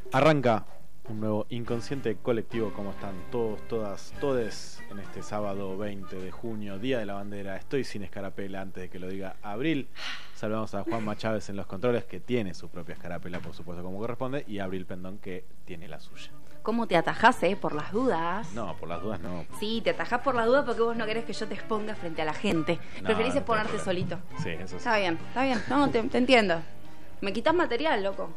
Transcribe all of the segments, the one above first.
Arranca un nuevo inconsciente colectivo. ¿Cómo están todos, todas, todes en este sábado 20 de junio, Día de la Bandera? Estoy sin escarapela antes de que lo diga Abril. Saludamos a Juanma Chávez en los controles, que tiene su propia escarapela, por supuesto, como corresponde, y a Abril Pendón, que tiene la suya. ¿Cómo te atajás, por las dudas? No, por las dudas no. Sí, te atajás por las dudas porque vos no querés que yo te exponga frente a la gente. Preferís no exponerte solito. Sí, eso sí. Está bien. No, te entiendo. Me quitas material, loco.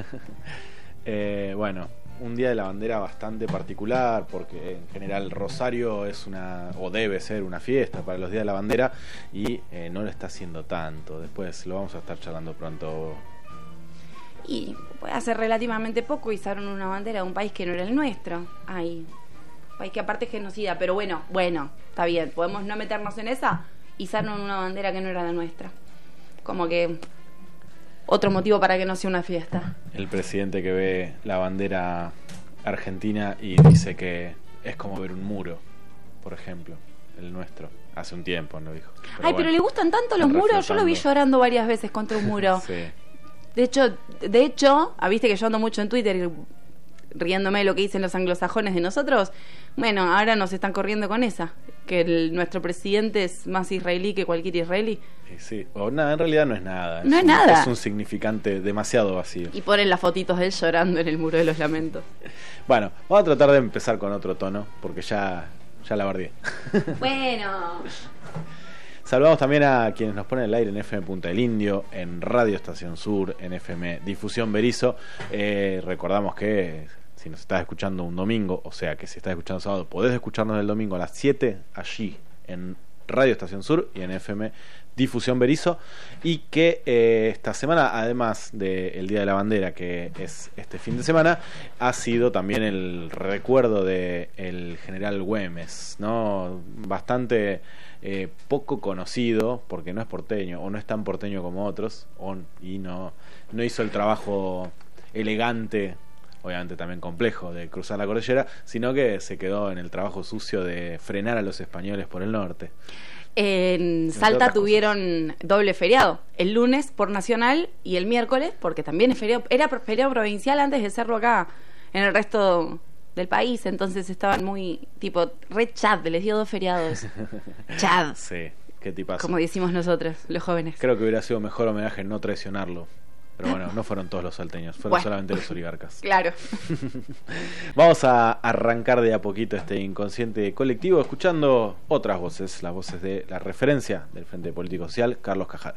Bueno, un Día de la Bandera bastante particular, porque en general Rosario es o debe ser una fiesta para los Días de la Bandera, y no lo está haciendo tanto. Después lo vamos a estar charlando pronto. Y hace relativamente poco izaron una bandera de un país que no era el nuestro. Ay, un país que aparte es genocida, pero bueno, está bien, podemos no meternos en esa. Izaron una bandera que no era la nuestra. Como que otro motivo para que no sea una fiesta. El presidente que ve la bandera argentina y dice que es como ver un muro, por ejemplo, el nuestro. Hace un tiempo no dijo. Pero le gustan tanto los muros. Yo lo vi llorando varias veces contra un muro. Sí. De hecho, viste que yo ando mucho en Twitter riéndome de lo que dicen los anglosajones de nosotros. Bueno, ahora nos están corriendo con esa, que nuestro presidente es más israelí que cualquier israelí. Sí, o nada, en realidad no es nada. No es nada. Es un significante demasiado vacío. Y ponen las fotitos de él llorando en el muro de los lamentos. Bueno, vamos a tratar de empezar con otro tono, porque ya la bardeé. Bueno. Saludamos también a quienes nos ponen el aire en FM Punta del Indio, en Radio Estación Sur, en FM Difusión Berizo. Recordamos que si nos estás escuchando un domingo, o sea que si estás escuchando sábado, podés escucharnos el domingo a las 7 allí en Radio Estación Sur y en FM Difusión Berizo. Y que esta semana, además del Día de la Bandera, que es este fin de semana, ha sido también el recuerdo del general Güemes, ¿no? Bastante poco conocido, porque no es porteño, o no es tan porteño como otros, y no hizo el trabajo elegante, obviamente también complejo, de cruzar la cordillera, sino que se quedó en el trabajo sucio de frenar a los españoles por el norte. En Salta tuvieron doble feriado, el lunes por nacional y el miércoles, porque también es feriado, era feriado provincial antes de serlo acá en el resto del país, entonces estaban muy tipo re Chad, les dio 2 feriados. Chad. Sí, qué tipazo. Como decimos nosotros, los jóvenes. Creo que hubiera sido mejor homenaje no traicionarlo. Pero bueno, no fueron todos los salteños, fueron solamente los oligarcas. Claro. Vamos a arrancar de a poquito este inconsciente colectivo escuchando otras voces, las voces de la referencia del Frente Político Social, Carlos Cajade.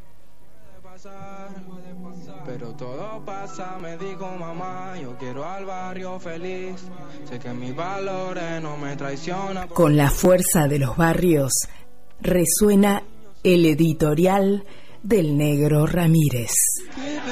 Pero todo pasa, me dijo mamá, yo quiero al barrio feliz, sé que mis valores no me traicionan. Con la fuerza de los barrios resuena el editorial del Negro Ramírez.